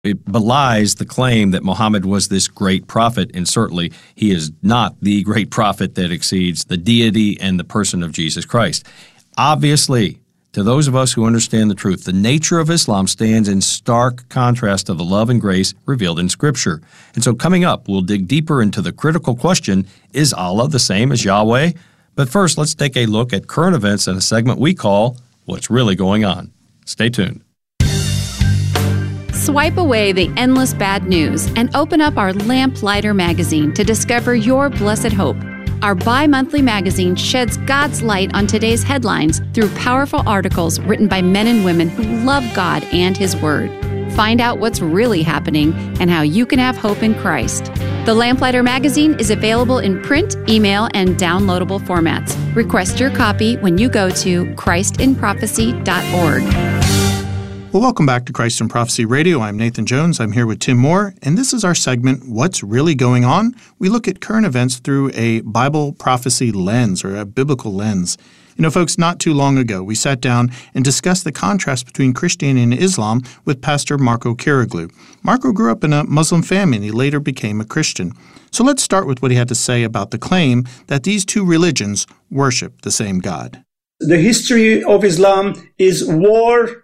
It belies the claim that Muhammad was this great prophet, and certainly he is not the great prophet that exceeds the deity and the person of Jesus Christ. Obviously, to those of us who understand the truth, the nature of Islam stands in stark contrast to the love and grace revealed in Scripture. And so coming up, we'll dig deeper into the critical question, is Allah the same as Yahweh? But first, let's take a look at current events in a segment we call What's Really Going On. Stay tuned. Swipe away the endless bad news and open up our Lamplighter magazine to discover your blessed hope. Our bi-monthly magazine sheds God's light on today's headlines through powerful articles written by men and women who love God and His Word. Find out what's really happening and how you can have hope in Christ. The Lamplighter magazine is available in print, email, and downloadable formats. Request your copy when you go to christinprophecy.org. Well, welcome back to Christ in Prophecy Radio. I'm Nathan Jones. I'm here with Tim Moore, and this is our segment, What's Really Going On? We look at current events through a Bible prophecy lens or a biblical lens. You know, folks, not too long ago, we sat down and discussed the contrast between Christianity and Islam with Pastor Marco Kiriglu. Marco grew up in a Muslim family, and he later became a Christian. So let's start with what he had to say about the claim that these two religions worship the same God. The history of Islam is war,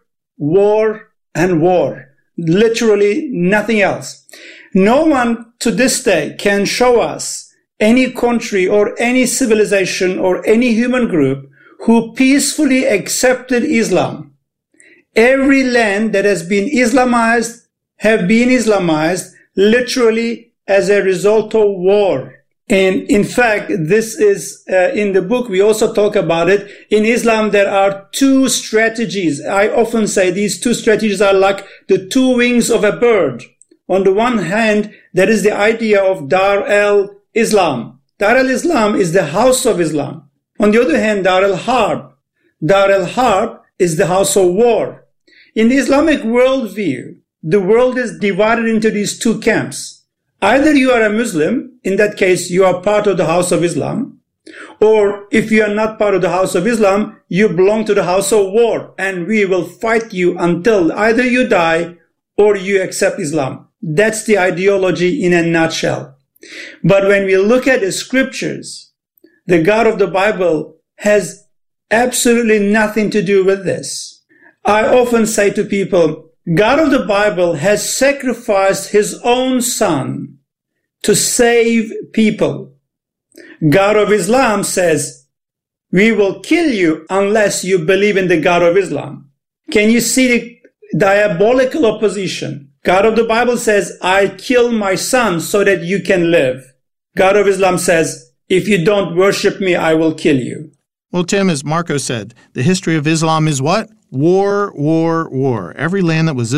and war. Literally nothing else. No one to this day can show us any country or any civilization or any human group who peacefully accepted Islam. Every land that has been Islamized have been Islamized literally as a result of war. And in fact, this is in the book, we also talk about it. In Islam, there are two strategies. I often say these two strategies are like the two wings of a bird. On the one hand, there is the idea of Dar al-Islam. Dar al-Islam is the house of Islam. On the other hand, Dar al-Harb. Dar al-Harb is the house of war. In the Islamic worldview, the world is divided into these two camps. Either you are a Muslim, in that case you are part of the house of Islam, or if you are not part of the house of Islam, you belong to the house of war, and we will fight you until either you die or you accept Islam. That's the ideology in a nutshell. But when we look at the scriptures, the God of the Bible has absolutely nothing to do with this. I often say to people, God of the Bible has sacrificed His own Son to save people. God of Islam says, we will kill you unless you believe in the God of Islam. Can you see the diabolical opposition? God of the Bible says, I kill my son so that you can live. God of Islam says, if you don't worship me, I will kill you. Well, Tim, as Marco said, the history of Islam is what? War, war, war. Every land that was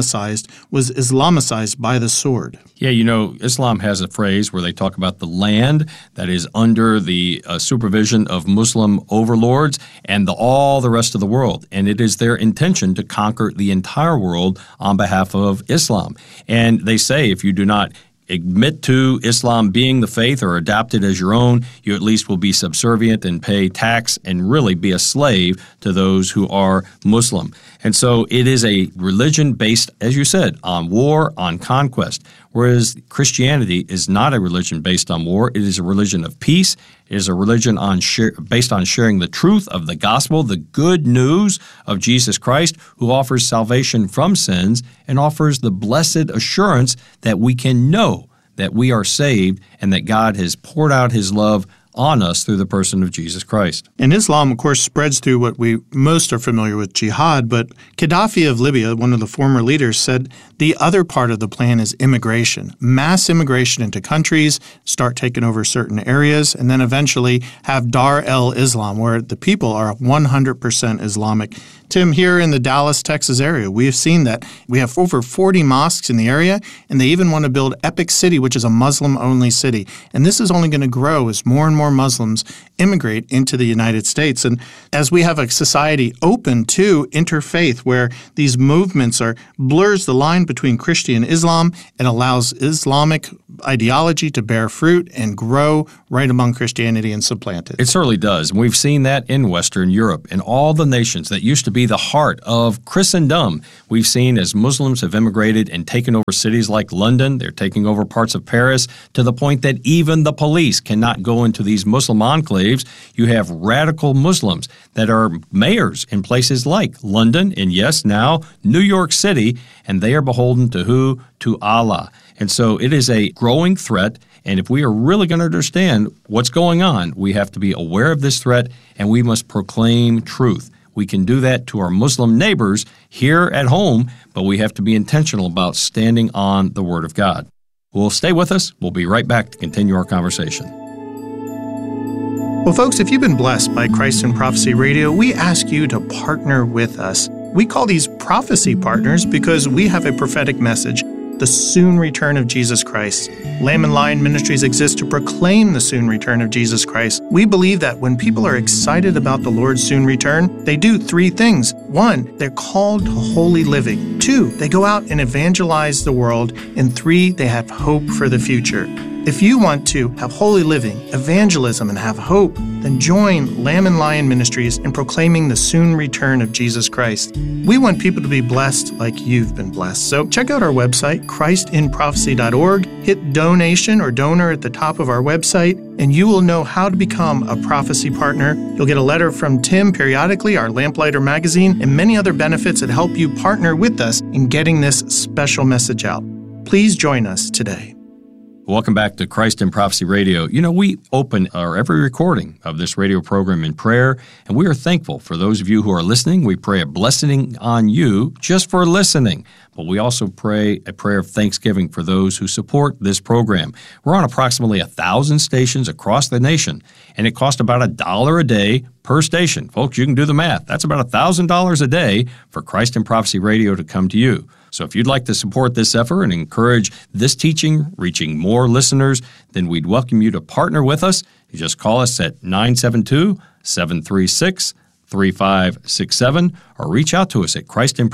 Islamicized by the sword. Yeah, you know, Islam has a phrase where they talk about the land that is under the supervision of Muslim overlords and all the rest of the world. And it is their intention to conquer the entire world on behalf of Islam. And they say if you do not admit to Islam being the faith or adopt it as your own, you at least will be subservient and pay tax and really be a slave to those who are Muslim. And so it is a religion based, as you said, on war, on conquest, whereas Christianity is not a religion based on war. It is a religion of peace. It is a religion based on sharing the truth of the gospel, the good news of Jesus Christ, who offers salvation from sins and offers the blessed assurance that we can know that we are saved and that God has poured out His love on us through the person of Jesus Christ. And Islam, of course, spreads through what we most are familiar with, jihad, but Gaddafi of Libya, one of the former leaders, said the other part of the plan is immigration, mass immigration into countries, start taking over certain areas, and then eventually have Dar el-Islam, where the people are 100% Islamic. Tim, here in the Dallas, Texas area, we have seen that we have over 40 mosques in the area, and they even want to build Epic City, which is a Muslim-only city. And this is only going to grow as more and more Muslims immigrate into the United States. And as we have a society open to interfaith, where these movements blurs the line agreement between Christian and Islam. It allows Islamic ideology to bear fruit and grow right among Christianity and supplant it. It certainly does. And we've seen that in Western Europe, in all the nations that used to be the heart of Christendom. We've seen as Muslims have immigrated and taken over cities like London, they're taking over parts of Paris, to the point that even the police cannot go into these Muslim enclaves. You have radical Muslims that are mayors in places like London and, yes, now New York City, and they are beholden to who? To Allah. And so it is a growing threat, and if we are really going to understand what's going on, we have to be aware of this threat, and we must proclaim truth. We can do that to our Muslim neighbors here at home, but we have to be intentional about standing on the Word of God. Well, stay with us. We'll be right back to continue our conversation. Well, folks, if you've been blessed by Christ in Prophecy Radio, we ask you to partner with us. We call these prophecy partners because we have a prophetic message, the soon return of Jesus Christ. Lamb and Lion Ministries exist to proclaim the soon return of Jesus Christ. We believe that when people are excited about the Lord's soon return, they do three things. One, they're called to holy living. Two, they go out and evangelize the world. And three, they have hope for the future. If you want to have holy living, evangelism, and have hope, then join Lamb and Lion Ministries in proclaiming the soon return of Jesus Christ. We want people to be blessed like you've been blessed. So check out our website, christinprophecy.org. Hit donation or donor at the top of our website, and you will know how to become a prophecy partner. You'll get a letter from Tim periodically, our Lamplighter magazine, and many other benefits that help you partner with us in getting this special message out. Please join us today. Welcome back to Christ in Prophecy Radio. You know, we open our every recording of this radio program in prayer, and we are thankful for those of you who are listening. We pray a blessing on you just for listening, but we also pray a prayer of thanksgiving for those who support this program. We're on approximately 1,000 stations across the nation, and it costs about $1 a day per station. Folks, you can do the math. That's about $1,000 a day for Christ in Prophecy Radio to come to you. So if you'd like to support this effort and encourage this teaching reaching more listeners, then we'd welcome you to partner with us. You just call us at 972-736-3567 or reach out to us at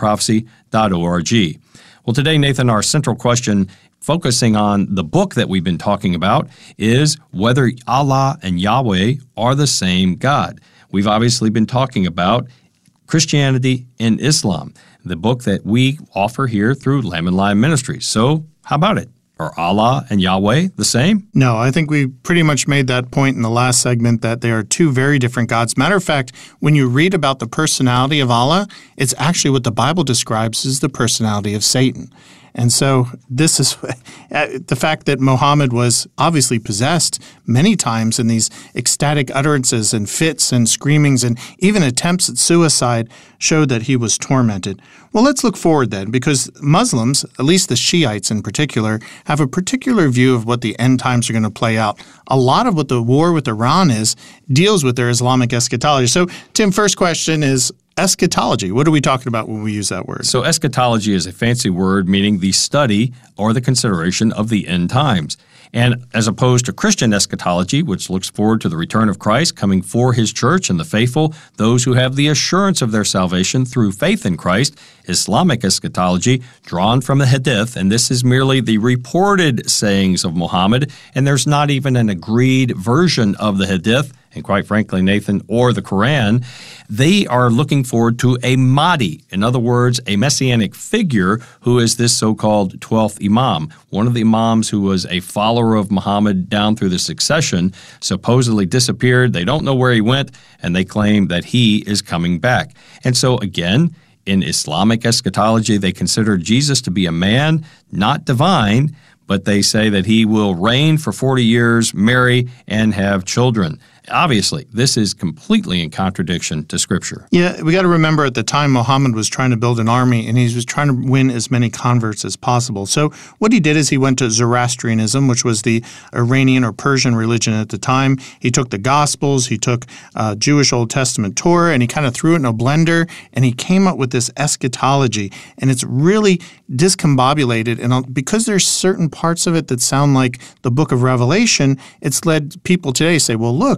christinprophecy.org. Well, today, Nathan, our central question focusing on the book that we've been talking about is whether Allah and Yahweh are the same God. We've obviously been talking about Christianity and Islam, the book that we offer here through Lamb and Lion Ministries. So how about it? Are Allah and Yahweh the same? No, I think we pretty much made that point in the last segment that they are two very different gods. Matter of fact, when you read about the personality of Allah, it's actually what the Bible describes as the personality of Satan. And so this is the fact that Muhammad was obviously possessed many times in these ecstatic utterances and fits and screamings and even attempts at suicide showed that he was tormented. Well, let's look forward then, because Muslims, at least the Shiites in particular, have a particular view of what the end times are going to play out. A lot of what the war with Iran deals with their Islamic eschatology. So, Tim, first question is, eschatology. What are we talking about when we use that word? So eschatology is a fancy word meaning the study or the consideration of the end times. And as opposed to Christian eschatology, which looks forward to the return of Christ coming for his church and the faithful, those who have the assurance of their salvation through faith in Christ, Islamic eschatology, drawn from the Hadith, and this is merely the reported sayings of Muhammad, and there's not even an agreed version of the Hadith, and quite frankly, Nathan, or the Quran. They are looking forward to a Mahdi, in other words, a messianic figure who is this so-called 12th Imam, one of the Imams who was a follower of Muhammad down through the succession, supposedly disappeared. They don't know where he went, and they claim that he is coming back. And so again, in Islamic eschatology, they consider Jesus to be a man, not divine, but they say that he will reign for 40 years, marry, and have children. Obviously, this is completely in contradiction to Scripture. Yeah, we got to remember at the time Muhammad was trying to build an army and he was trying to win as many converts as possible. So what he did is he went to Zoroastrianism, which was the Iranian or Persian religion at the time. He took the Gospels, he took Jewish Old Testament Torah, and he kind of threw it in a blender, and he came up with this eschatology. And it's really discombobulated, and because there's certain parts of it that sound like the book of Revelation, it's led people today to say, well, look,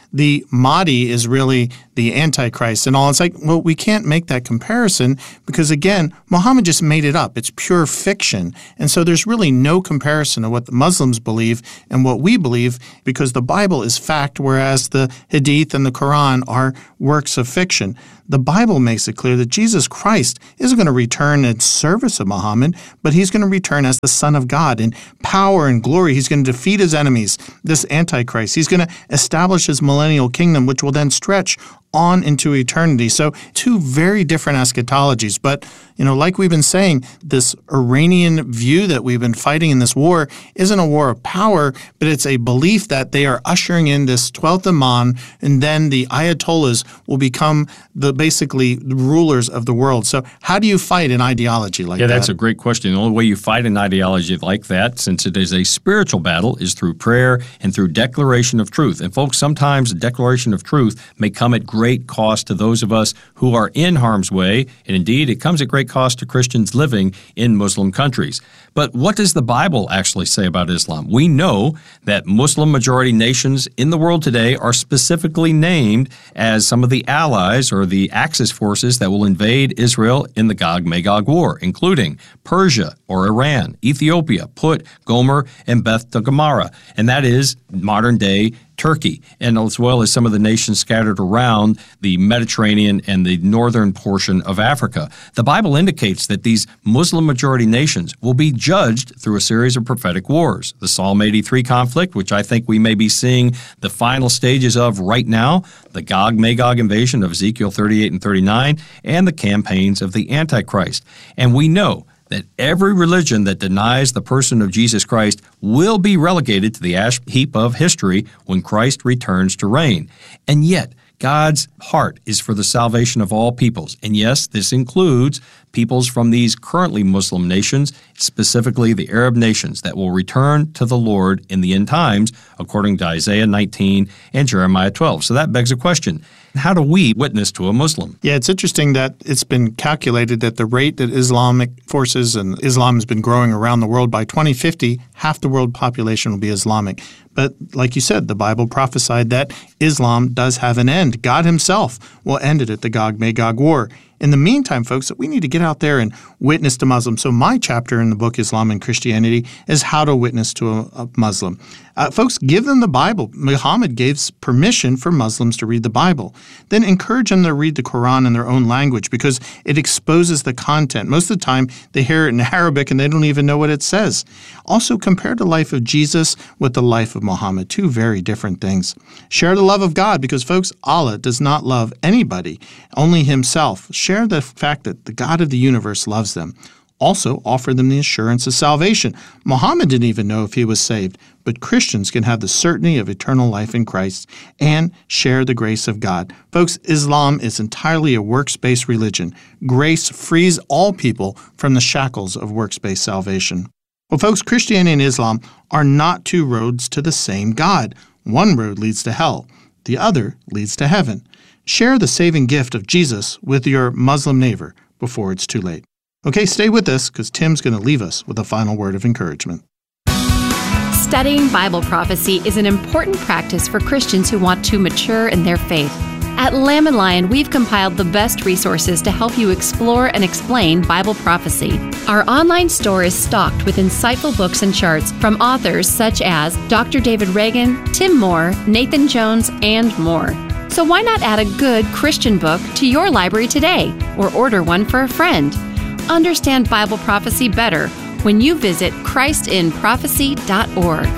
the Mahdi is really the Antichrist and all. It's like, well, we can't make that comparison because, again, Muhammad just made it up. It's pure fiction. And so there's really no comparison of what the Muslims believe and what we believe because the Bible is fact, whereas the Hadith and the Quran are works of fiction. The Bible makes it clear that Jesus Christ isn't going to return in service of Muhammad, but he's going to return as the Son of God in power and glory. He's going to defeat his enemies, this Antichrist. He's going to establish his millennial kingdom, which will then stretch on into eternity. So two very different eschatologies. But, like we've been saying, this Iranian view that we've been fighting in this war isn't a war of power, but it's a belief that they are ushering in this 12th Imam, and then the Ayatollahs will become basically the rulers of the world. So how do you fight an ideology like that? Yeah, that's a great question. The only way you fight an ideology like that, since it is a spiritual battle, is through prayer and through declaration of truth. And folks, sometimes the declaration of truth may come at great cost to those of us who are in harm's way, and indeed it comes at great cost to Christians living in Muslim countries. But what does the Bible actually say about Islam? We know that Muslim-majority nations in the world today are specifically named as some of the allies or the Axis forces that will invade Israel in the Gog-Magog war, including Persia or Iran, Ethiopia, Put, Gomer, and Beth Togarmah, and that is modern-day Turkey, and as well as some of the nations scattered around the Mediterranean and the northern portion of Africa. The Bible indicates that these Muslim-majority nations will be judged through a series of prophetic wars. The Psalm 83 conflict, which I think we may be seeing the final stages of right now, the Gog-Magog invasion of Ezekiel 38 and 39, and the campaigns of the Antichrist. And we know that every religion that denies the person of Jesus Christ will be relegated to the ash heap of history when Christ returns to reign. And yet, God's heart is for the salvation of all peoples. And yes, this includes peoples from these currently Muslim nations, specifically the Arab nations that will return to the Lord in the end times, according to Isaiah 19 and Jeremiah 12. So that begs a question. How do we witness to a Muslim? Yeah, it's interesting that it's been calculated that the rate that Islamic forces and Islam has been growing around the world, by 2050, half the world population will be Islamic. But like you said, the Bible prophesied that Islam does have an end. God himself will end it at the Gog-Magog war. In the meantime, folks, we need to get out there and witness to Muslims. So my chapter in the book, Islam and Christianity, is how to witness to a Muslim. Folks, give them the Bible. Muhammad gave permission for Muslims to read the Bible. Then encourage them to read the Quran in their own language because it exposes the content. Most of the time, they hear it in Arabic and they don't even know what it says. Also, compare the life of Jesus with the life of Muhammad. Two very different things. Share the love of God because, folks, Allah does not love anybody, only himself. Share the fact that the God of the universe loves them. Also, offer them the assurance of salvation. Muhammad didn't even know if he was saved, but Christians can have the certainty of eternal life in Christ and share the grace of God. Folks, Islam is entirely a works-based religion. Grace frees all people from the shackles of works-based salvation. Well, folks, Christianity and Islam are not two roads to the same God. One road leads to hell. The other leads to heaven. Share the saving gift of Jesus with your Muslim neighbor before it's too late. Okay, stay with us because Tim's going to leave us with a final word of encouragement. Studying Bible prophecy is an important practice for Christians who want to mature in their faith. At Lamb and Lion, we've compiled the best resources to help you explore and explain Bible prophecy. Our online store is stocked with insightful books and charts from authors such as Dr. David Reagan, Tim Moore, Nathan Jones, and more. So why not add a good Christian book to your library today or order one for a friend? Understand Bible prophecy better when you visit christinprophecy.org.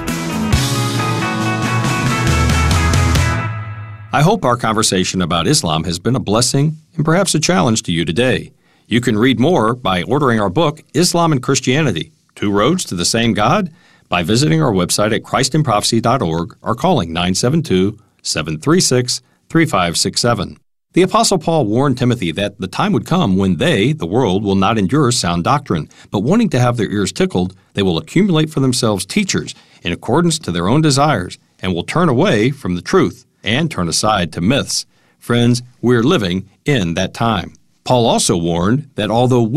I hope our conversation about Islam has been a blessing and perhaps a challenge to you today. You can read more by ordering our book, Islam and Christianity, Two Roads to the Same God, by visiting our website at christinprophecy.org or calling 972-736-3567. The Apostle Paul warned Timothy that the time would come when they, the world, will not endure sound doctrine, but wanting to have their ears tickled, they will accumulate for themselves teachers in accordance to their own desires and will turn away from the truth and turn aside to myths. Friends, we're living in that time. Paul also warned that although we,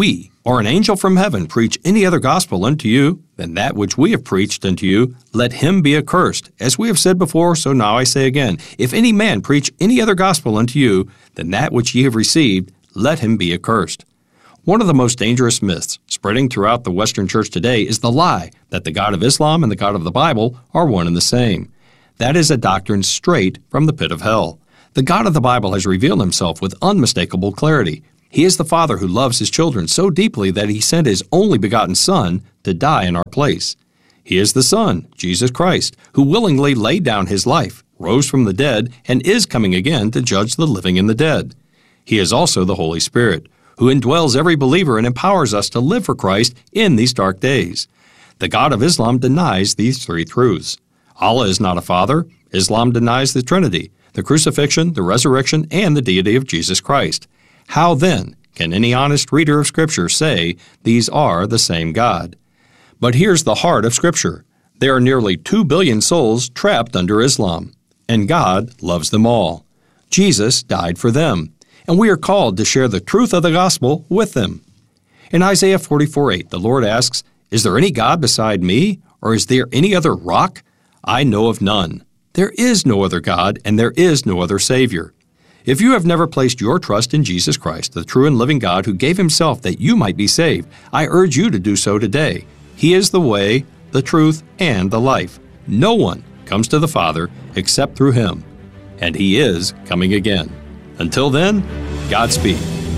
or an angel from heaven preach any other gospel unto you than that which we have preached unto you, let him be accursed. As we have said before, so now I say again, if any man preach any other gospel unto you than that which ye have received, let him be accursed. One of the most dangerous myths spreading throughout the Western Church today is the lie that the God of Islam and the God of the Bible are one and the same. That is a doctrine straight from the pit of hell. The God of the Bible has revealed himself with unmistakable clarity. He is the Father who loves his children so deeply that he sent his only begotten Son to die in our place. He is the Son, Jesus Christ, who willingly laid down his life, rose from the dead, and is coming again to judge the living and the dead. He is also the Holy Spirit, who indwells every believer and empowers us to live for Christ in these dark days. The God of Islam denies these three truths. Allah is not a father. Islam denies the Trinity, the crucifixion, the resurrection, and the deity of Jesus Christ. How then can any honest reader of Scripture say these are the same God? But here's the heart of Scripture. There are nearly 2 billion souls trapped under Islam, and God loves them all. Jesus died for them, and we are called to share the truth of the gospel with them. In Isaiah 44:8, the Lord asks, "Is there any God beside me, or is there any other rock? I know of none. There is no other God, and there is no other Savior." If you have never placed your trust in Jesus Christ, the true and living God who gave himself that you might be saved, I urge you to do so today. He is the way, the truth, and the life. No one comes to the Father except through him, and he is coming again. Until then, Godspeed.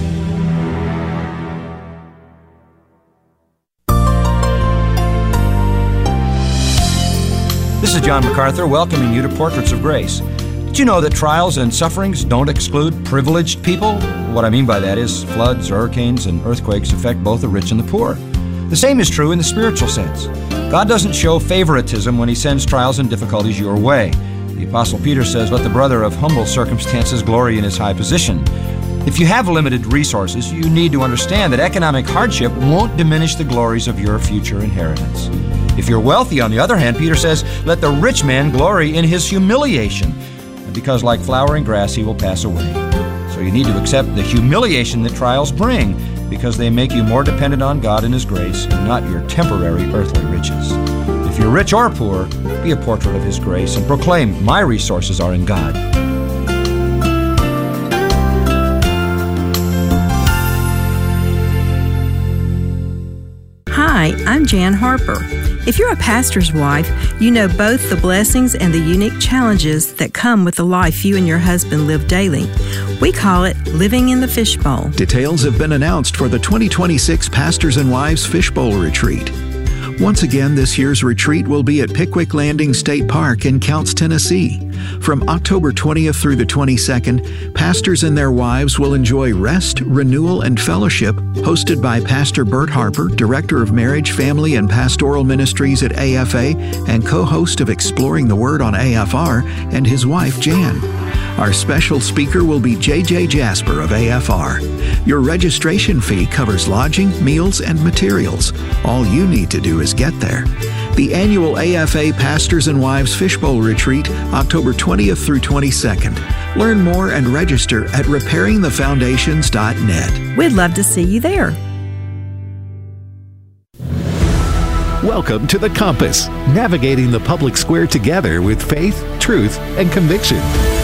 This is John MacArthur welcoming you to Portraits of Grace. Did you know that trials and sufferings don't exclude privileged people? What I mean by that is floods, hurricanes, and earthquakes affect both the rich and the poor. The same is true in the spiritual sense. God doesn't show favoritism when he sends trials and difficulties your way. The Apostle Peter says, "Let the brother of humble circumstances glory in his high position." If you have limited resources, you need to understand that economic hardship won't diminish the glories of your future inheritance. If you're wealthy, on the other hand, Peter says, "Let the rich man glory in his humiliation, because like flowering grass he will pass away." So you need to accept the humiliation that trials bring, because they make you more dependent on God and his grace and not your temporary earthly riches. If you're rich or poor, be a portrait of his grace and proclaim, "My resources are in God." Hi, I'm Jan Harper. If you're a pastor's wife, you know both the blessings and the unique challenges that come with the life you and your husband live daily. We call it living in the fishbowl. Details have been announced for the 2026 Pastors and Wives Fishbowl Retreat. Once again, this year's retreat will be at Pickwick Landing State Park in Counce, Tennessee. From October 20th through the 22nd, pastors and their wives will enjoy rest, renewal, and fellowship hosted by Pastor Bert Harper, Director of Marriage, Family, and Pastoral Ministries at AFA and co-host of Exploring the Word on AFR, and his wife, Jan. Our special speaker will be J.J. Jasper of AFR. Your registration fee covers lodging, meals, and materials. All you need to do is get there. The annual AFA Pastors and Wives Fishbowl Retreat, October 20th through 22nd. Learn more and register at repairingthefoundations.net. We'd love to see you there. Welcome to The Compass, navigating the public square together with faith, truth, and conviction.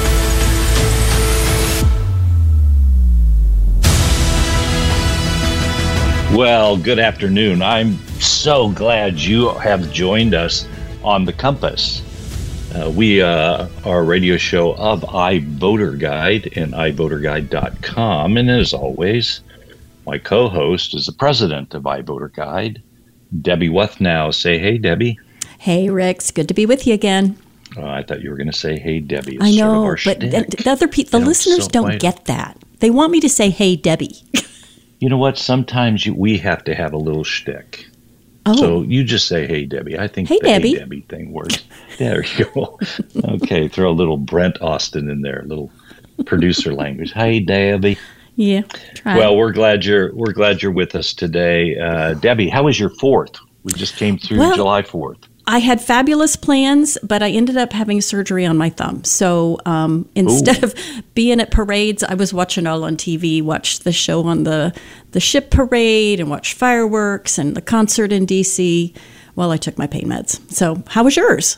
Well, good afternoon. I'm so glad you have joined us on The Compass. We are a radio show of iVoterGuide and iVoterGuide.com. And as always, my co-host is the president of iVoterGuide, Debbie Wuthnow. Say hey, Debbie. Hey, Rex. Good to be with you again. I thought you were going to say hey, Debbie. It's I know, sort of our but shtick. the listeners don't get that. They want me to say hey, Debbie. You know what? Sometimes we have to have a little shtick. Oh. So you just say, hey, Debbie. I think hey, the Debbie. Hey, Debbie thing works. There you go. Okay, throw a little Brent Austin in there, a little producer language. Hey, Debbie. Yeah, try. Well, we're glad you're with us today. Debbie, how was your 4th? We just came through July 4th. I had fabulous plans, but I ended up having surgery on my thumb. So instead of being at parades, I was watching all on TV, watched the show on the ship parade and watched fireworks and the concert in D.C. while I took my pain meds. So how was yours?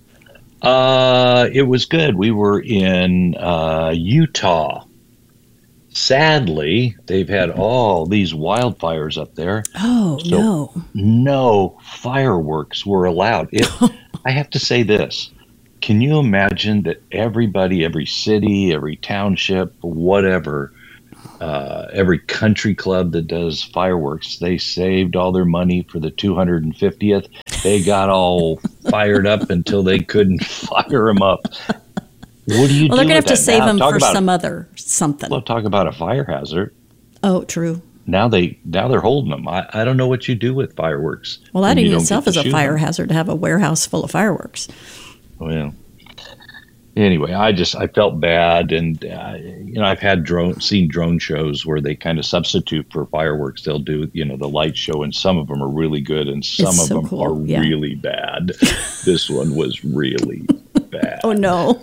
It was good. We were in Utah. Sadly, they've had all these wildfires up there. Oh, so no fireworks were allowed. I have to say this. Can you imagine that everybody, every city, every township, whatever, every country club that does fireworks, they saved all their money for the 250th. They got all fired up until they couldn't fire them up. What do you do? Well, they're going to have to save now? them for some other something. Well, talk about a fire hazard. Oh, true. Now they're holding them. I don't know what you do with fireworks. Well, that in itself is a fire hazard to have a warehouse full of fireworks. Well, anyway, I felt bad, and I've had seen drone shows where they kind of substitute for fireworks. They'll do the light show, and some of them are really good, and some of them are really bad. This one was really bad. Oh no.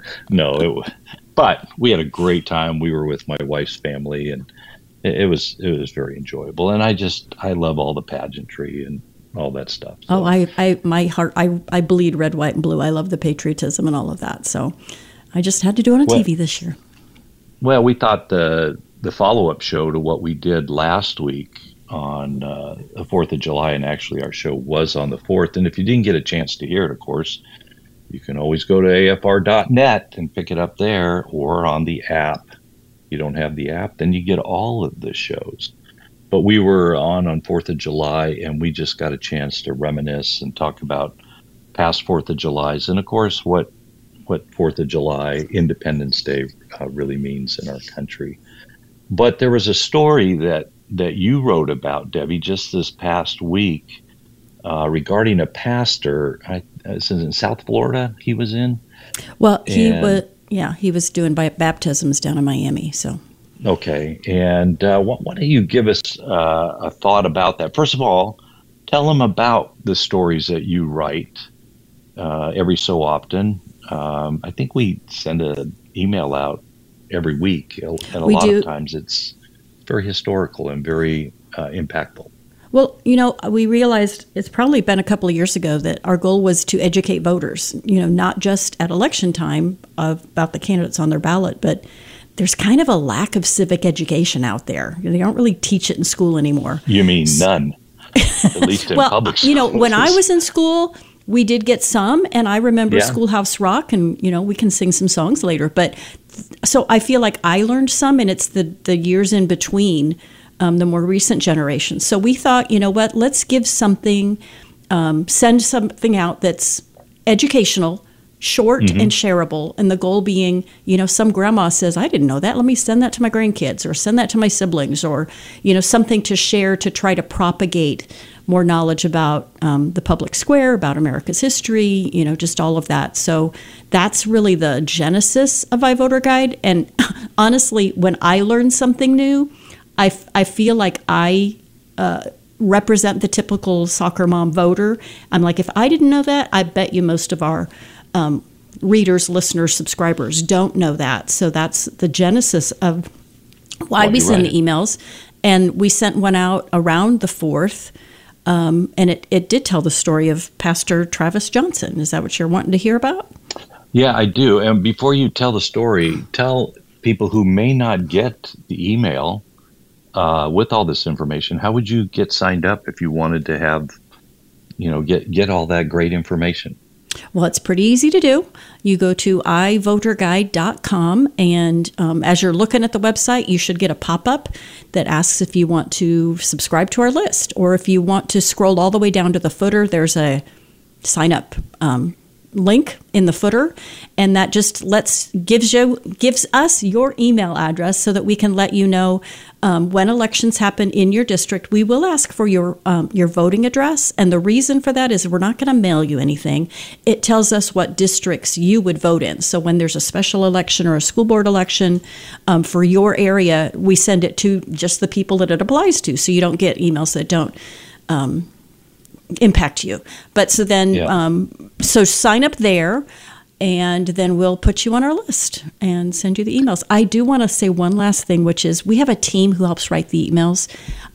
No, but we had a great time. We were with my wife's family, and it was very enjoyable. And I love all the pageantry and all that stuff. So. Oh, my heart, I bleed red, white, and blue. I love the patriotism and all of that. So I just had to do it on TV this year. Well, we thought the follow-up show to what we did last week on the 4th of July, and actually our show was on the 4th. And if you didn't get a chance to hear it, of course, you can always go to afr.net and pick it up there or on the app. You don't have the app, then you get all of the shows. But we were on 4th of July, and we just got a chance to reminisce and talk about past 4th of Julys, and of course what 4th of July, Independence Day, really means in our country. But there was a story that you wrote about, Debbie, just this past week regarding a pastor. This is in South Florida he was in? Well, he was doing baptisms down in Miami, so. Okay, and why don't you give us a thought about that? First of all, tell them about the stories that you write every so often. I think we send an email out every week, and a lot of times it's very historical and very impactful. Well, we realized it's probably been a couple of years ago that our goal was to educate voters, not just at election time about the candidates on their ballot, but there's kind of a lack of civic education out there. They don't really teach it in school anymore. You mean none, at least in public schools. When I was in school, we did get some, and I remember Schoolhouse Rock, and, we can sing some songs later. But so I feel like I learned some, and it's the years in between, the more recent generations. So we thought, let's give something, send something out that's educational, short and shareable, and the goal being, some grandma says, I didn't know that, let me send that to my grandkids or send that to my siblings, or something to share to try to propagate more knowledge about the public square, about America's history, just all of that. So that's really the genesis of iVoter Guide. And honestly, when I learn something new, I feel like I represent the typical soccer mom voter. I'm like, if I didn't know that, I bet you most of our readers, listeners, subscribers don't know that. So that's the genesis of why we send the emails. And we sent one out around the 4th. And it did tell the story of Pastor Travis Johnson. Is that what you're wanting to hear about? Yeah, I do. And before you tell the story, tell people who may not get the email with all this information, how would you get signed up if you wanted to have, get all that great information? Well, it's pretty easy to do. You go to iVoterGuide.com, and as you're looking at the website, you should get a pop-up that asks if you want to subscribe to our list, or if you want to scroll all the way down to the footer, there's a sign-up link in the footer, and that just gives us your email address so that we can let you know when elections happen in your district. We will ask for your voting address, and the reason for that is we're not going to mail you anything. It tells us what districts you would vote in. So when there's a special election or a school board election for your area, we send it to just the people that it applies to, so you don't get emails that don't impact you. But so then, so sign up there, and then we'll put you on our list and send you the emails. I do want to say one last thing, which is we have a team who helps write the emails.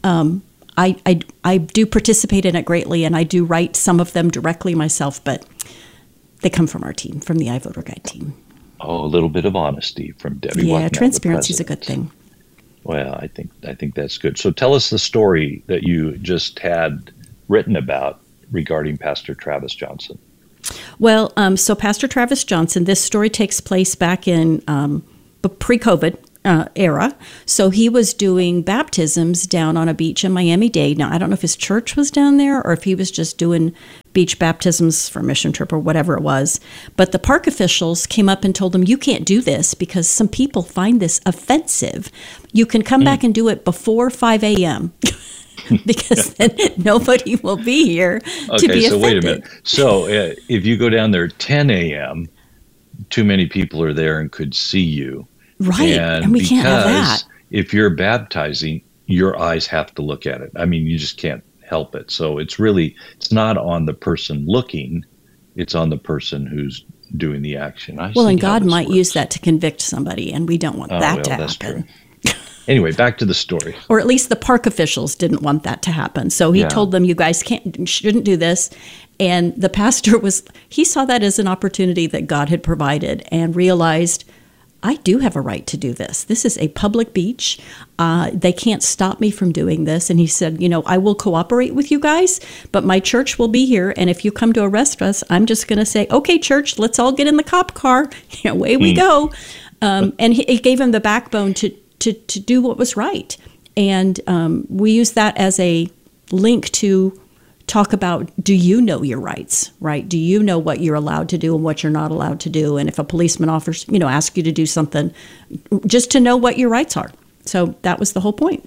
I do participate in it greatly, and I do write some of them directly myself, but they come from our team, from the iVoter Guide team. Oh, a little bit of honesty from Debbie. Yeah, transparency is a good thing. Well, I think that's good. So tell us the story that you just had written about regarding Pastor Travis Johnson. Well, so Pastor Travis Johnson, this story takes place back in pre-COVID era. So he was doing baptisms down on a beach in Miami-Dade. Now, I don't know if his church was down there or if he was just doing beach baptisms for a mission trip or whatever it was. But the park officials came up and told him, you can't do this because some people find this offensive. You can come back and do it before 5 a.m. because then nobody will be here to be offended. Okay, so wait a minute. So if you go down there at 10 a.m., too many people are there and could see you. Right, and we can't have that. If you're baptizing, your eyes have to look at it. I mean, you just can't help it. So it's not on the person looking, it's on the person who's doing the action. And God might use that to convict somebody, and we don't want that to happen. That's true. Anyway, back to the story. Or at least the park officials didn't want that to happen. So he told them, you guys shouldn't do this. And the pastor he saw that as an opportunity that God had provided and realized, I do have a right to do this. This is a public beach. They can't stop me from doing this. And he said, I will cooperate with you guys, but my church will be here. And if you come to arrest us, I'm just going to say, okay, church, let's all get in the cop car. Away we go. And he gave him the backbone to do what was right. And we use that as a link to talk about, do you know your rights, right? Do you know what you're allowed to do and what you're not allowed to do? And if a policeman offers, asks you to do something, just to know what your rights are. So that was the whole point.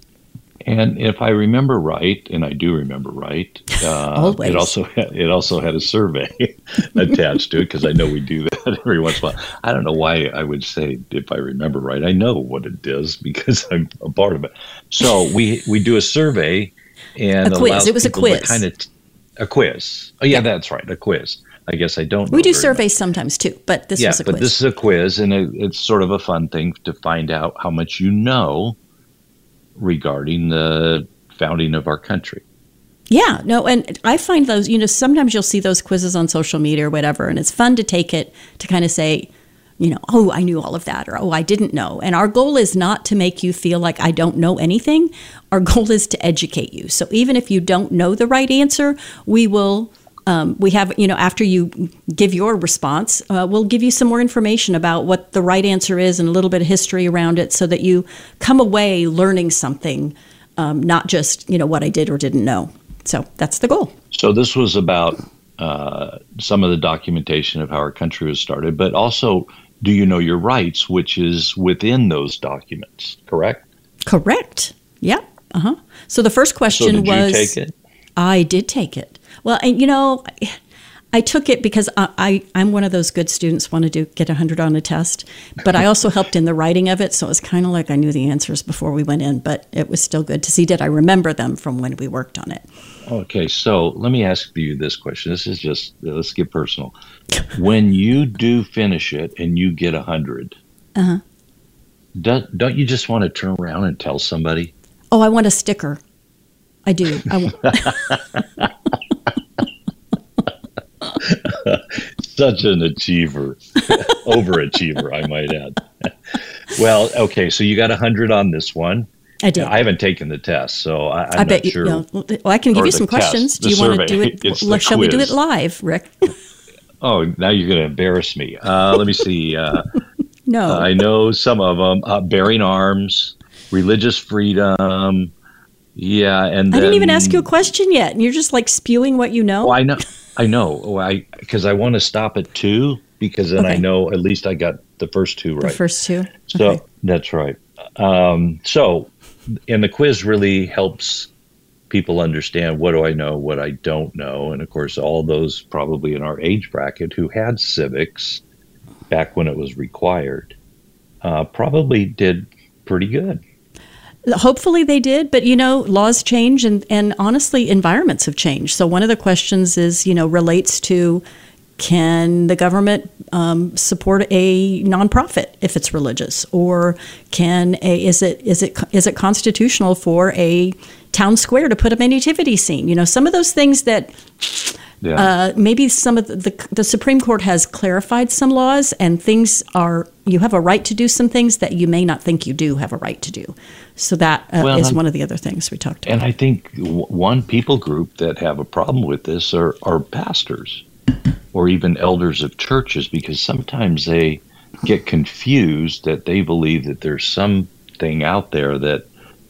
And if I remember right, and I do remember right, it also had a survey attached to it, because I know we do that every once in a while. I don't know why I would say if I remember right. I know what it is because I'm a part of it. So we do a survey. And a quiz. It was a quiz. A quiz. Oh, yeah, that's right. A quiz. I guess I don't know. We do surveys sometimes too, but this was a quiz. But this is a quiz, and it's sort of a fun thing to find out how much you know regarding the founding of our country. Yeah, no, and I find those, sometimes you'll see those quizzes on social media or whatever, and it's fun to take it to kind of say, oh, I knew all of that, or oh, I didn't know. And our goal is not to make you feel like I don't know anything. Our goal is to educate you. So even if you don't know the right answer, we will, we have, after you give your response, we'll give you some more information about what the right answer is and a little bit of history around it so that you come away learning something, not just, what I did or didn't know. So that's the goal. So this was about some of the documentation of how our country was started, but also, do you know your rights, which is within those documents, correct? Correct. Yep. Uh-huh. So the first question was... Did you take it? I did take it. Well, and I took it because I'm one of those good students, want to get 100 on a test, but I also helped in the writing of it, so it was kind of like I knew the answers before we went in, but it was still good to see, did I remember them from when we worked on it? Okay, so let me ask you this question. This is just, let's get personal. When you do finish it and you get 100, don't you just want to turn around and tell somebody? Oh, I want a sticker. I do. Such an achiever, overachiever, I might add. Well, okay, so you got 100 on this one. I did. I haven't taken the test, so I'm not sure. Well, I can give you some questions. Do you want to do it? Shall we do it live, Rick? Oh, now you're going to embarrass me. Let me see. No. I know some of them. Bearing arms, religious freedom. Yeah, and I didn't even ask you a question yet, and you're just like spewing what you know. Well, I know. Because I want to stop at 2, because then I know at least I got the first 2 right. The first 2. So that's right. And the quiz really helps people understand, what do I know, what I don't know. And of course, all those probably in our age bracket who had civics back when it was required probably did pretty good. Hopefully they did, but laws change, and honestly, environments have changed. So one of the questions is, relates to, can the government support a nonprofit if it's religious, or is it constitutional for a town square to put up a nativity scene? Some of those things that. Yeah. Maybe some of the Supreme Court has clarified some laws, and you have a right to do some things that you may not think you do have a right to do. So that is one of the other things we talked about. And I think one people group that have a problem with this are pastors or even elders of churches, because sometimes they get confused that they believe that there's something out there that,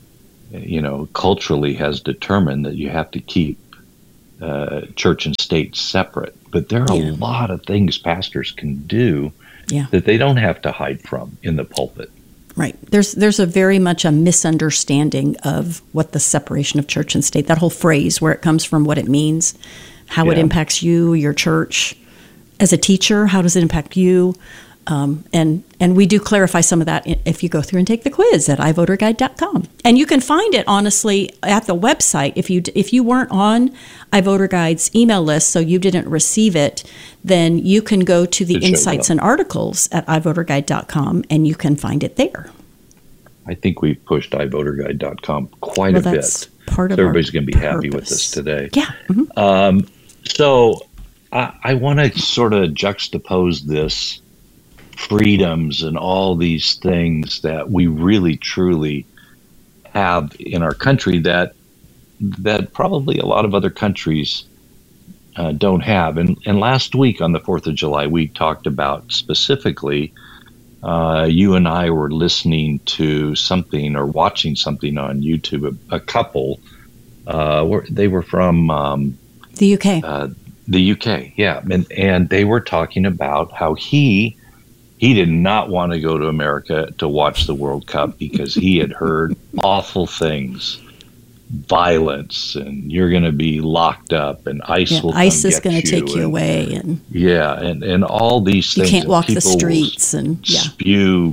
culturally has determined that you have to keep church and state separate, but there are a lot of things pastors can do that they don't have to hide from in the pulpit. Right. There's a very much a misunderstanding of what the separation of church and state, that whole phrase, where it comes from, what it means, how it impacts you, your church. As a teacher, how does it impact you? And we do clarify some of that if you go through and take the quiz at iVoterGuide.com. And you can find it, honestly, at the website. If you weren't on iVoterGuide's email list, so you didn't receive it, then you can go to the insights and articles at iVoterGuide.com, and you can find it there. I think we've pushed iVoterGuide.com quite a bit. Part of everybody's going to be happy with this today. Yeah. Mm-hmm. So I want to sort of juxtapose this freedoms and all these things that we really truly have in our country that probably a lot of other countries don't have. And last week on the 4th of July, we talked about specifically, you and I were listening to something or watching something on YouTube, a couple, they were from the UK. The UK, yeah. And they were talking about how he did not want to go to America to watch the World Cup because he had heard awful things, violence, and you're going to be locked up, and ICE will come ICE is going to take you away, and all these things. You can't walk the streets, and spew,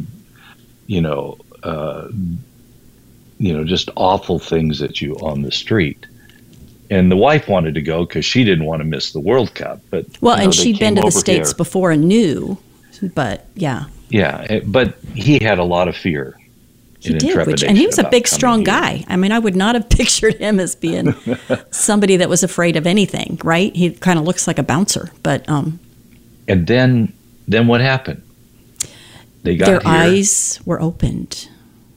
just awful things at you on the street. And the wife wanted to go because she didn't want to miss the World Cup. But and she'd been to the States before and knew. But but he had a lot of fear. He did, and he was a big, strong guy. I mean, I would not have pictured him as being somebody that was afraid of anything, right? He kind of looks like a bouncer, but. And then what happened? They got their eyes were opened,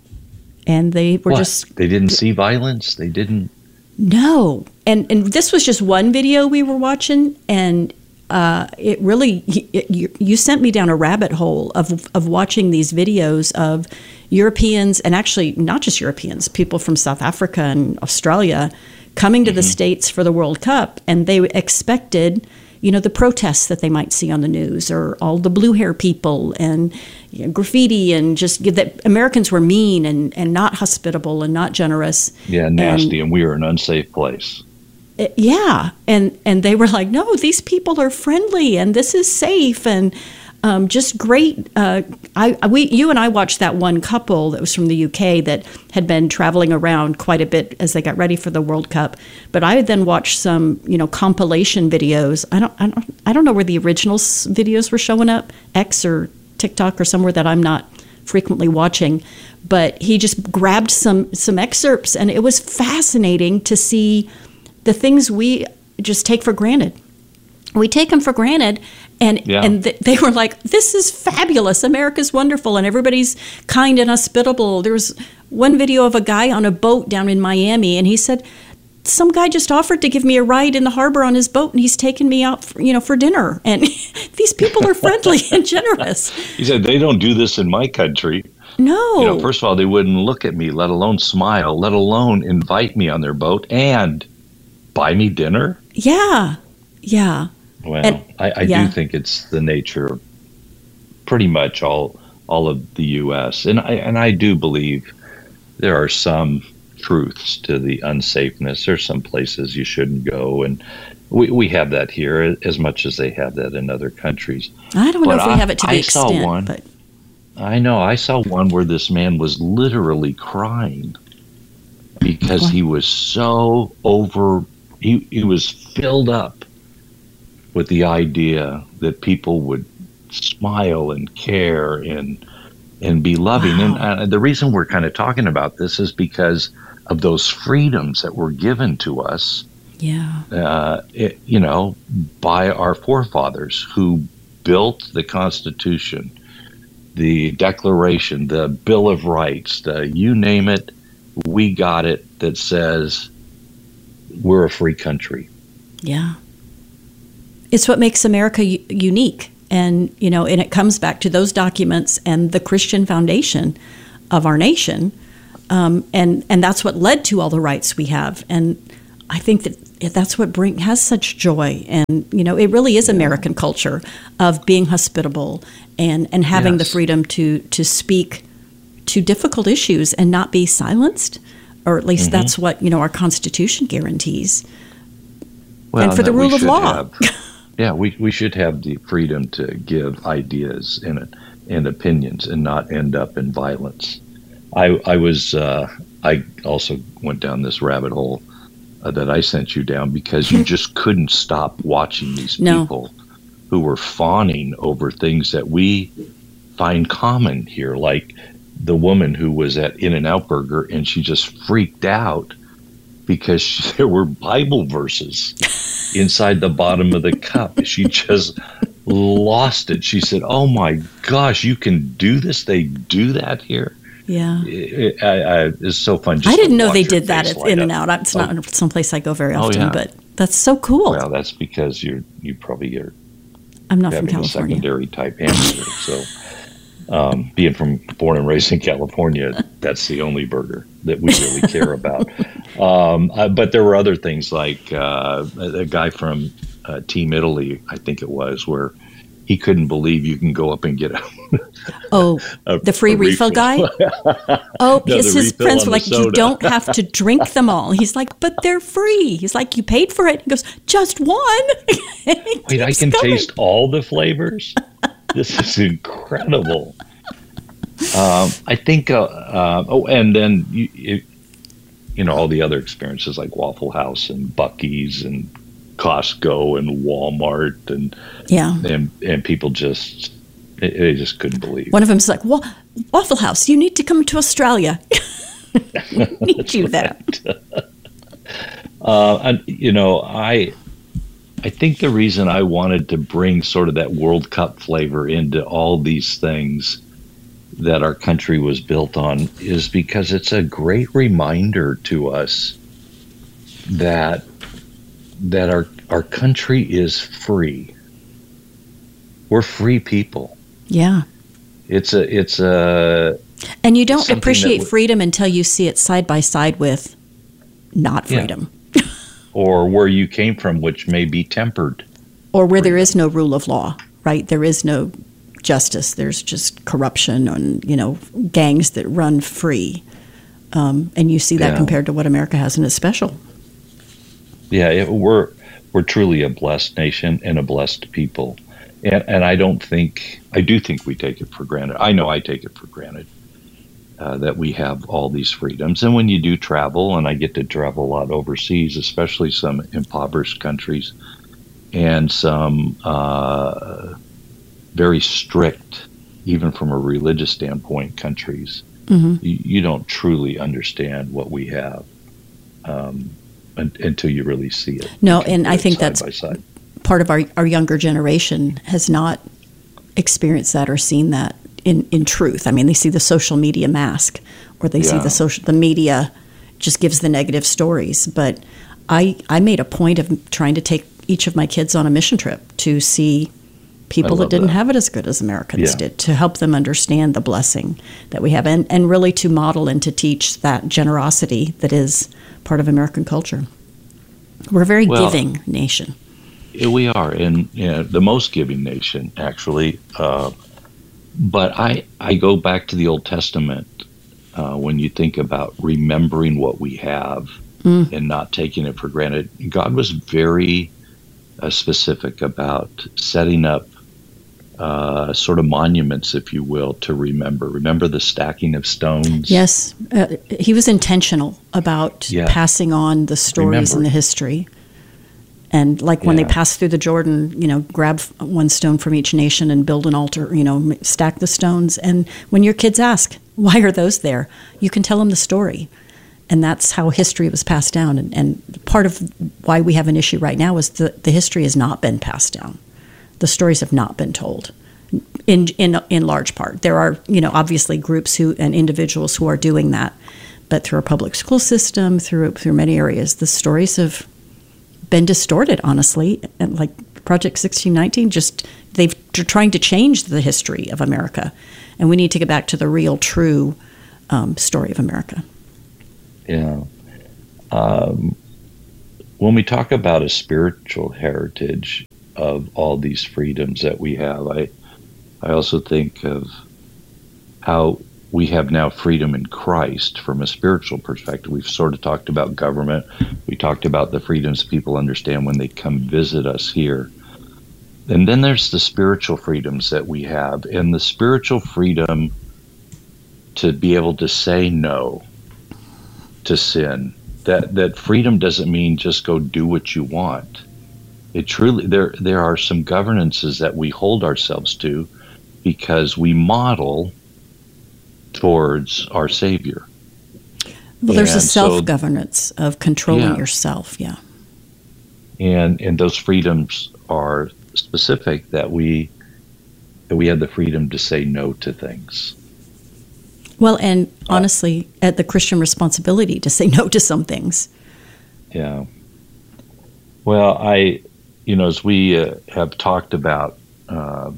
and they were They didn't see violence. They didn't. No, and this was just one video we were watching, and. It really, you sent me down a rabbit hole of watching these videos of Europeans, and actually not just Europeans, people from South Africa and Australia coming to the States for the World Cup, and they expected, the protests that they might see on the news, or all the blue hair people and graffiti, and just that Americans were mean and not hospitable and not generous. Yeah, nasty, and we were an unsafe place. Yeah, and they were like, no, these people are friendly, and this is safe, and just great. You and I watched that one couple that was from the UK that had been traveling around quite a bit as they got ready for the World Cup. But I then watched some, compilation videos. I don't know where the original videos were showing up, X or TikTok or somewhere that I'm not frequently watching. But he just grabbed some excerpts, and it was fascinating to see the things we just take for granted. We take them for granted, and they were like, this is fabulous. America's wonderful, and everybody's kind and hospitable. There was one video of a guy on a boat down in Miami, and he said, some guy just offered to give me a ride in the harbor on his boat, and he's taken me out for dinner. And these people are friendly and generous. He said, they don't do this in my country. No. First of all, they wouldn't look at me, let alone smile, let alone invite me on their boat and buy me dinner? Yeah. Well, and, I do think it's the nature of pretty much all of the U.S. And I do believe there are some truths to the unsafeness. There's some places you shouldn't go, and we have that here as much as they have that in other countries. I don't know if we have it to the extent. I know. I saw one where this man was literally crying because he was so he was filled up with the idea that people would smile and care and be loving. Wow. And the reason we're kind of talking about this is because of those freedoms that were given to us, by our forefathers who built the Constitution, the Declaration, the Bill of Rights, you name it, we got it, that says we're a free country. Yeah. It's what makes America unique. And, and it comes back to those documents and the Christian foundation of our nation. And that's what led to all the rights we have. And I think that's what has such joy. And, it really is American culture of being hospitable and having the freedom to speak to difficult issues and not be silenced, or at least that's what, our Constitution guarantees. Well, and for the rule of law. We should have the freedom to give ideas and opinions and not end up in violence. I also went down this rabbit hole that I sent you down because you just couldn't stop watching these people who were fawning over things that we find common here, like the woman who was at In-N-Out Burger and she just freaked out because there were Bible verses inside the bottom of the cup. She just lost it. She said, "Oh my gosh, you can do this? They do that here?" Yeah. It's so fun. I didn't know they did that at In-N-Out. It's not someplace I go very often, but that's so cool. Well, that's because you probably are. I'm not from California. A secondary type hamster. So, being born and raised in California, that's the only burger that we really care about. But there were other things like a guy from Team Italy, I think it was, where he couldn't believe you can go up and get the free refill guy? His friends were like, "You don't have to drink them all." He's like, "But they're free." He's like, "You paid for it." He goes, "Just one." Wait, I can taste all the flavors? This is incredible. I think, and then, all the other experiences like Waffle House and Buc-ee's and Costco and Walmart and people just they just couldn't believe. One of them's like, Waffle House, you need to come to Australia. We need you there. And I think the reason I wanted to bring sort of that World Cup flavor into all these things that our country was built on is because it's a great reminder to us that our country is free. We're free people. Yeah. It's a and you don't appreciate freedom until you see it side by side with not freedom. Or where you came from, which may be tempered. Or where there is no rule of law, right? There is no justice. There's just corruption and, gangs that run free. And you see that compared to what America has, and it's special. Yeah, we're truly a blessed nation and a blessed people. And I do think we take it for granted. I know I take it for granted that we have all these freedoms. And when you do travel, and I get to travel a lot overseas, especially some impoverished countries and some very strict, even from a religious standpoint, countries, you don't truly understand what we have until you really see it. No, and I think that's part of our younger generation has not experienced that or seen that in truth. I mean, they see the social media mask, or they see the media just gives the negative stories. But I made a point of trying to take each of my kids on a mission trip to see people that didn't have it as good as Americans did, to help them understand the blessing that we have, and really to model and to teach that generosity that is part of American culture. We're a very giving nation. We are, and the most giving nation, actually. But I go back to the Old Testament when you think about remembering what we have and not taking it for granted. God was very specific about setting up sort of monuments, if you will, to remember. Remember the stacking of stones? Yes. He was intentional about passing on the stories and the history. And like when they passed through the Jordan, grab one stone from each nation and build an altar, stack the stones. And when your kids ask, why are those there? You can tell them the story. And that's how history was passed down. And part of why we have an issue right now is the history has not been passed down. The stories have not been told in large part. There are, obviously groups and individuals who are doing that. But through our public school system, through many areas, the stories have been distorted, honestly. And like Project 1619, they're trying to change the history of America. And we need to get back to the real, true story of America. Yeah. When we talk about a spiritual heritage of all these freedoms that we have, I also think of how we have now freedom in Christ from a spiritual perspective. We've sort of talked about government. We talked about the freedoms people understand when they come visit us here. And then there's the spiritual freedoms that we have, and the spiritual freedom to be able to say no to sin. That freedom doesn't mean just go do what you want. It truly, there are some governances that we hold ourselves to because we model towards our Savior. Well, there's a self-governance of controlling yourself, And those freedoms are specific, that we have the freedom to say no to things. Well, and honestly, at the Christian responsibility to say no to some things. Yeah. Well, as we have talked about, the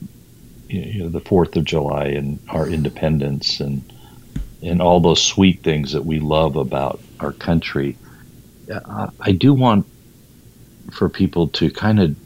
4th of July and our independence and all those sweet things that we love about our country, I do want for people to kind of,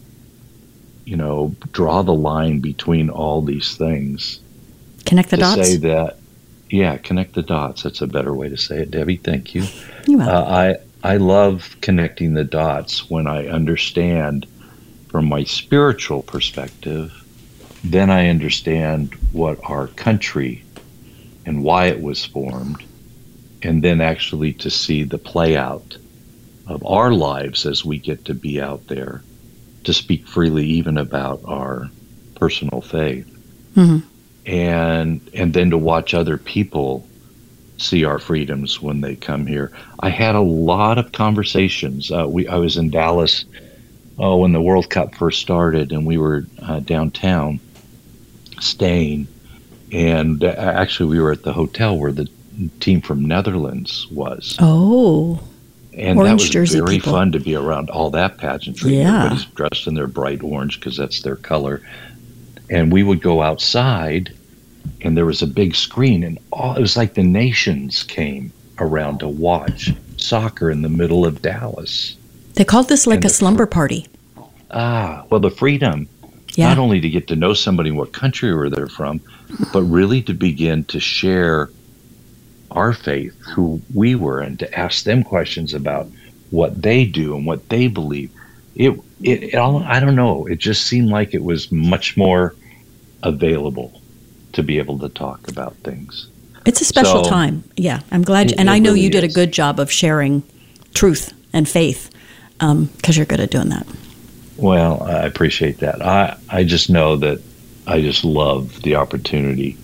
draw the line between all these things. Connect the dots? Say that. Yeah, connect the dots. That's a better way to say it, Debbie. Thank you. You're welcome. I love connecting the dots when I understand from my spiritual perspective. Then I understand what our country and why it was formed, and then actually to see the play out of our lives as we get to be out there to speak freely even about our personal faith. Mm-hmm. And then to watch other people see our freedoms when they come here. I had a lot of conversations. I was in Dallas when the World Cup first started, and we were downtown staying. And actually, we were at the hotel where the team from Netherlands was. Oh, and orange that was jersey very people. Fun to be around all that pageantry. Yeah. Everybody's dressed in their bright orange because that's their color. And we would go outside, and there was a big screen, and it was like the nations came around to watch soccer in the middle of Dallas. They called this like a slumber party. Well, the freedom, not only to get to know somebody, what country where they're from, but really to begin to share our faith, who we were, and to ask them questions about what they do and what they believe. It all, I don't know, it just seemed like it was much more available to be able to talk about things. It's a special time. Yeah, I'm glad. And I know you did a good job of sharing truth and faith because you're good at doing that. Well, I appreciate that. I just know that I just love the opportunity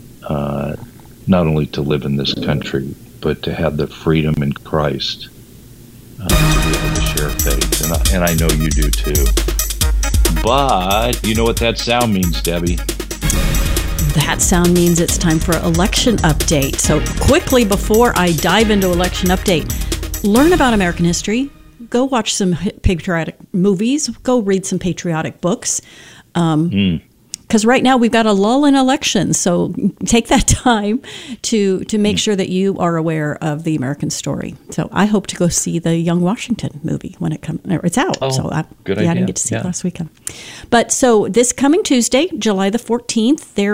not only to live in this country, but to have the freedom in Christ to be able to share faith. And I know you do too. But you know what that sound means, Debbie? That sound means it's time for election update. So quickly, before I dive into election update, learn about American history. Go watch some patriotic movies. Go read some patriotic books. Because right now we've got a lull in elections. So take that time to make sure that you are aware of the American story. So I hope to go see the Young Washington movie when it comes. It's out. Good idea. I didn't get to see it last weekend. But so this coming Tuesday, July the 14th, there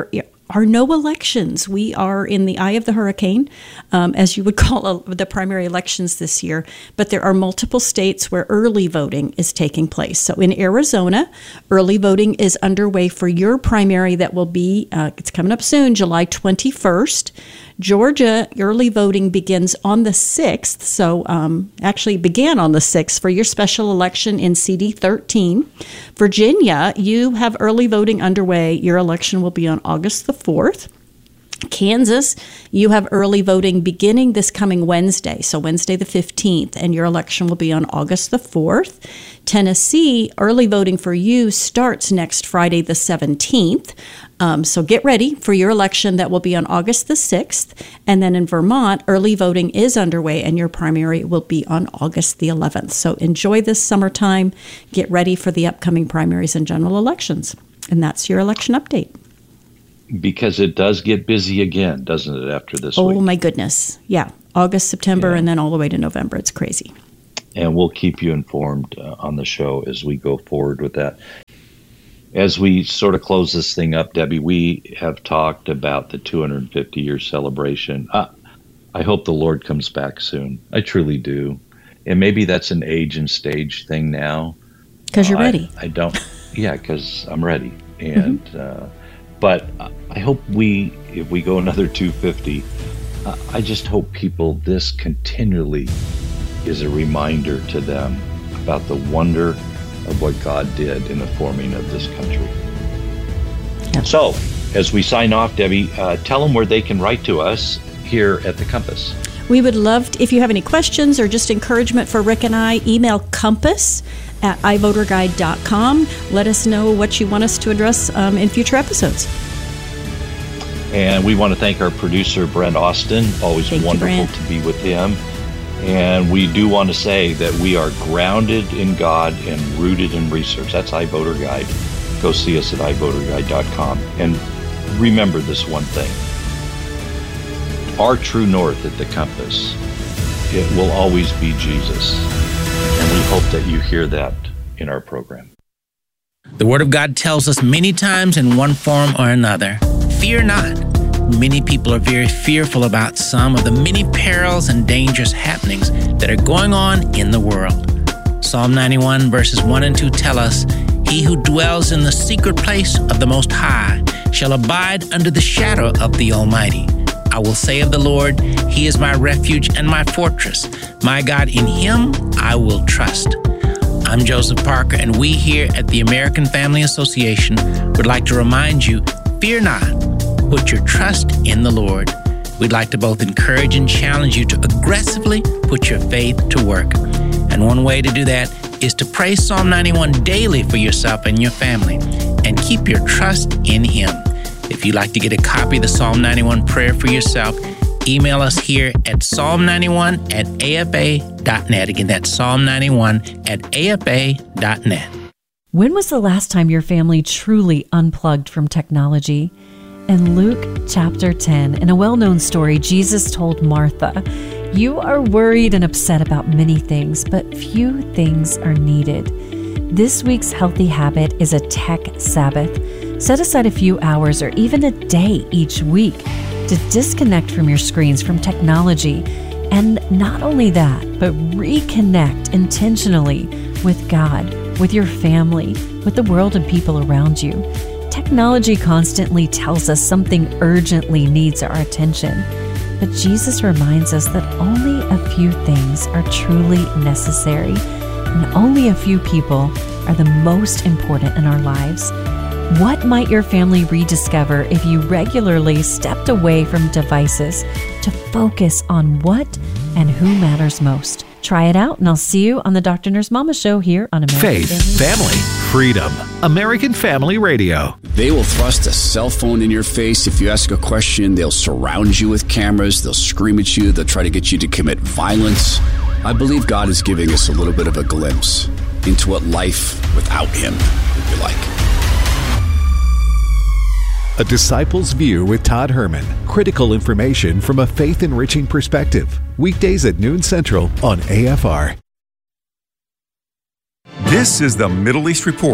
are no elections. We are in the eye of the hurricane, as you would call the primary elections this year, but there are multiple states where early voting is taking place. So in Arizona, early voting is underway for your primary that will be, it's coming up soon, July 21st. Georgia, early voting begins on the 6th, so actually began on the 6th for your special election in CD 13. Virginia, you have early voting underway. Your election will be on August the 4th. Kansas, you have early voting beginning this coming Wednesday, so Wednesday the 15th, and your election will be on August the 4th. Tennessee, early voting for you starts next Friday the 17th, so get ready for your election that will be on August the 6th. And then in Vermont, early voting is underway, and your primary will be on August the 11th. So enjoy this summertime. Get ready for the upcoming primaries and general elections. And that's your election update. Because it does get busy again, doesn't it, after this week? Oh, my goodness. Yeah. August, September, and then all the way to November. It's crazy. And we'll keep you informed on the show as we go forward with that. As we sort of close this thing up, Debbie, we have talked about the 250-year celebration. I hope the Lord comes back soon. I truly do. And maybe that's an age and stage thing now. Because you're ready. I don't. Yeah, because I'm ready. And but I hope if we go another 250, I just hope people, this continually is a reminder to them about the wonder of what God did in the forming of this country. Yep. So, as we sign off, Debbie, tell them where they can write to us here at the Compass. We would love to, if you have any questions or just encouragement for Rick and I, email compass@ivoterguide.com. Let us know what you want us to address in future episodes. And we want to thank our producer, Brent Austin. Always wonderful to be with him. And we do want to say that we are grounded in God and rooted in research. That's iVoter Guide. Go see us at iVoterGuide.com. And remember this one thing. Our true north at the Compass, it will always be Jesus. And we hope that you hear that in our program. The Word of God tells us many times in one form or another, fear not. Many people are very fearful about some of the many perils and dangerous happenings that are going on in the world. Psalm 91 verses 1 and 2 tell us, He who dwells in the secret place of the Most High shall abide under the shadow of the Almighty. I will say of the Lord, He is my refuge and my fortress. My God, in Him I will trust. I'm Joseph Parker, and we here at the American Family Association would like to remind you, fear not. Put your trust in the Lord. We'd like to both encourage and challenge you to aggressively put your faith to work. And one way to do that is to pray Psalm 91 daily for yourself and your family, and keep your trust in Him. If you'd like to get a copy of the Psalm 91 prayer for yourself, email us here at psalm91@afa.net. Again, that's psalm91@afa.net. When was the last time your family truly unplugged from technology? In Luke chapter 10, in a well-known story, Jesus told Martha, "You are worried and upset about many things, but few things are needed." This week's healthy habit is a tech Sabbath. Set aside a few hours or even a day each week to disconnect from your screens, from technology. And not only that, but reconnect intentionally with God, with your family, with the world and people around you. Technology constantly tells us something urgently needs our attention, but Jesus reminds us that only a few things are truly necessary, and only a few people are the most important in our lives. What might your family rediscover if you regularly stepped away from devices to focus on what and who matters most? Try it out, and I'll see you on the Dr. Nurse Mama Show here on American Faith, Family, Freedom, American Family Radio. They will thrust a cell phone in your face. If you ask a question, they'll surround you with cameras. They'll scream at you. They'll try to get you to commit violence. I believe God is giving us a little bit of a glimpse into what life without Him would be like. A Disciple's View with Todd Herman. Critical information from a faith-enriching perspective. Weekdays at noon Central on AFR. This is the Middle East Report.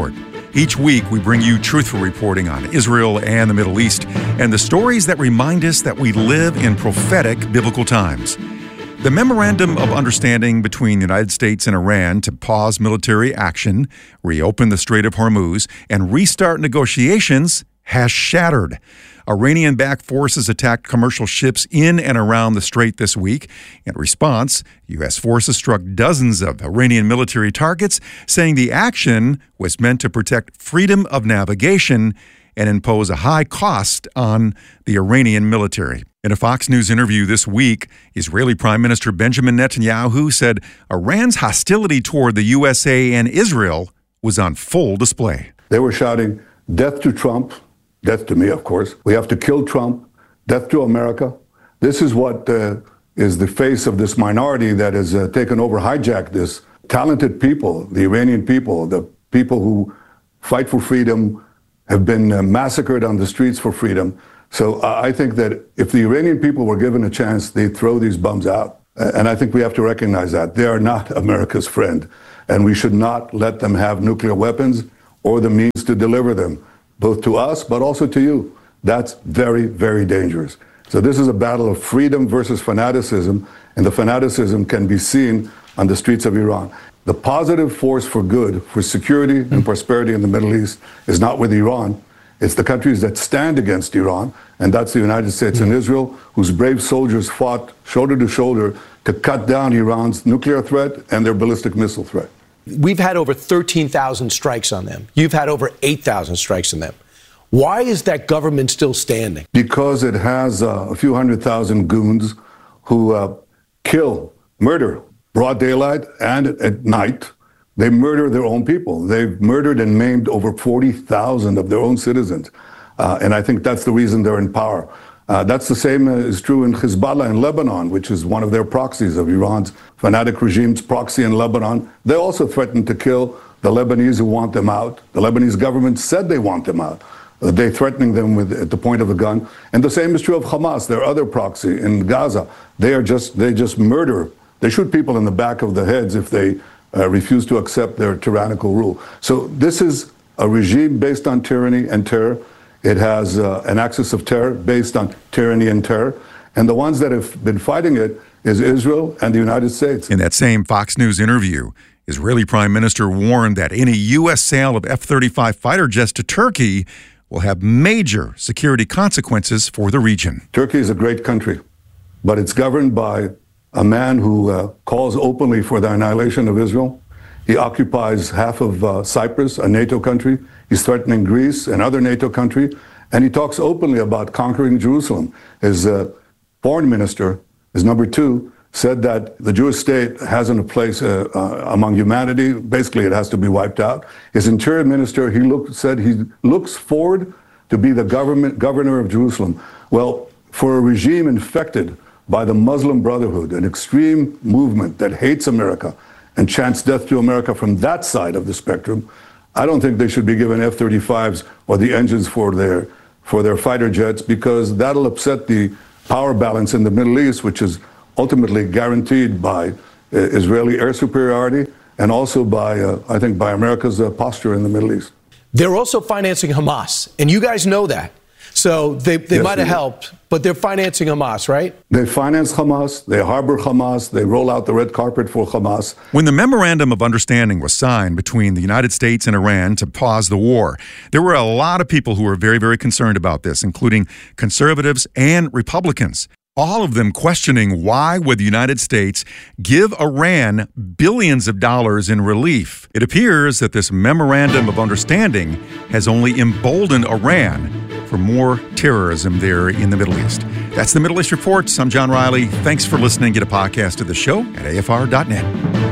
Each week, we bring you truthful reporting on Israel and the Middle East and the stories that remind us that we live in prophetic biblical times. The Memorandum of Understanding between the United States and Iran to pause military action, reopen the Strait of Hormuz, and restart negotiations has shattered. Iranian-backed forces attacked commercial ships in and around the strait this week. In response, U.S. forces struck dozens of Iranian military targets, saying the action was meant to protect freedom of navigation and impose a high cost on the Iranian military. In a Fox News interview this week, Israeli Prime Minister Benjamin Netanyahu said Iran's hostility toward the USA and Israel was on full display. They were shouting, "Death to Trump," death to me, of course. "We have to kill Trump," "Death to America." This is what is the face of this minority that has taken over, hijacked this. Talented people, the Iranian people, the people who fight for freedom, have been massacred on the streets for freedom. So I think that if the Iranian people were given a chance, they'd throw these bums out. And I think we have to recognize that. They are not America's friend. And we should not let them have nuclear weapons or the means to deliver them, both to us, but also to you. That's very, very dangerous. So this is a battle of freedom versus fanaticism, and the fanaticism can be seen on the streets of Iran. The positive force for good, for security and prosperity in the Middle East is not with Iran. It's the countries that stand against Iran, and that's the United States and Israel, whose brave soldiers fought shoulder to shoulder to cut down Iran's nuclear threat and their ballistic missile threat. We've had over 13,000 strikes on them. You've had over 8,000 strikes on them. Why is that government still standing? Because it has a few 100,000 goons who kill, murder, broad daylight and at night. They murder their own people. They've murdered and maimed over 40,000 of their own citizens. And I think that's the reason they're in power. That's the same is true in Hezbollah in Lebanon, which is one of their proxies of Iran's fanatic regime's proxy in Lebanon. They also threatened to kill the Lebanese who want them out. The Lebanese government said they want them out. They're threatening them at the point of a gun. And the same is true of Hamas, their other proxy in Gaza. They just murder. They shoot people in the back of the heads if they refuse to accept their tyrannical rule. So this is a regime based on tyranny and terror. It has an axis of terror based on tyranny and terror. And the ones that have been fighting it is Israel and the United States. In that same Fox News interview, Israeli Prime Minister warned that any U.S. sale of F-35 fighter jets to Turkey will have major security consequences for the region. Turkey is a great country, but it's governed by a man who calls openly for the annihilation of Israel. He occupies half of Cyprus, a NATO country. He's threatening Greece, another NATO country. And he talks openly about conquering Jerusalem. His foreign minister, his number two, said that the Jewish state hasn't a place among humanity. Basically, it has to be wiped out. His interior minister, said he looks forward to be the governor of Jerusalem. Well, for a regime infected by the Muslim Brotherhood, an extreme movement that hates America and chants death to America from that side of the spectrum, I don't think they should be given F-35s or the engines for their fighter jets, because that'll upset the power balance in the Middle East, which is ultimately guaranteed by Israeli air superiority and also by, I think, by America's posture in the Middle East. They're also financing Hamas, and you guys know that. So they might have helped, but they're financing Hamas, right? They finance Hamas, they harbor Hamas, they roll out the red carpet for Hamas. When the Memorandum of Understanding was signed between the United States and Iran to pause the war, there were a lot of people who were very, very concerned about this, including conservatives and Republicans. All of them questioning why would the United States give Iran billions of dollars in relief. It appears that this Memorandum of Understanding has only emboldened Iran for more terrorism there in the Middle East. That's the Middle East Reports. I'm John Riley. Thanks for listening. Get a podcast of the show at afr.net.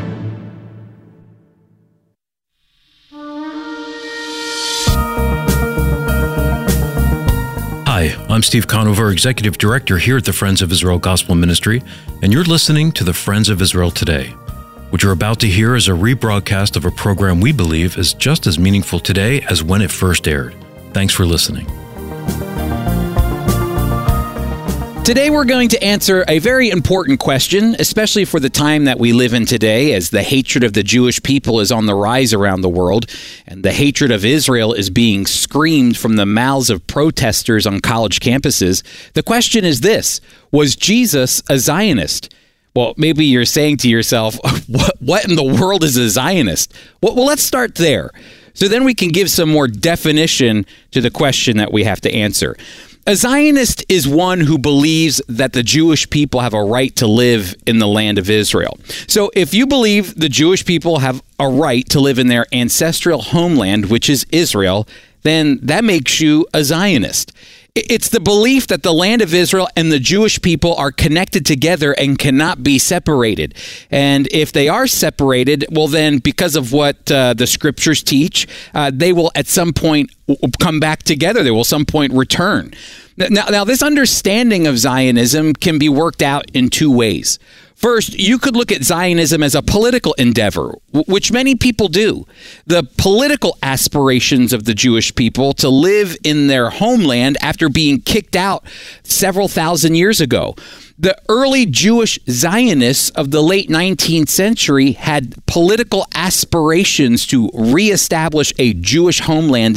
Hi, I'm Steve Conover, Executive Director here at the Friends of Israel Gospel Ministry, and you're listening to the Friends of Israel Today. What you're about to hear is a rebroadcast of a program we believe is just as meaningful today as when it first aired. Thanks for listening. Today we're going to answer a very important question, especially for the time that we live in today, as the hatred of the Jewish people is on the rise around the world, and the hatred of Israel is being screamed from the mouths of protesters on college campuses. The question is this: was Jesus a Zionist? Well, maybe you're saying to yourself, what in the world is a Zionist? Well, let's start there. So then we can give some more definition to the question that we have to answer. A Zionist is one who believes that the Jewish people have a right to live in the land of Israel. So if you believe the Jewish people have a right to live in their ancestral homeland, which is Israel, then that makes you a Zionist. It's the belief that the land of Israel and the Jewish people are connected together and cannot be separated. And if they are separated, well then, because of what the scriptures teach, they will at some point come back together. They will at some point return. Now, this understanding of Zionism can be worked out in two ways. First, you could look at Zionism as a political endeavor, which many people do. The political aspirations of the Jewish people to live in their homeland after being kicked out several thousand years ago. The early Jewish Zionists of the late 19th century had political aspirations to reestablish a Jewish homeland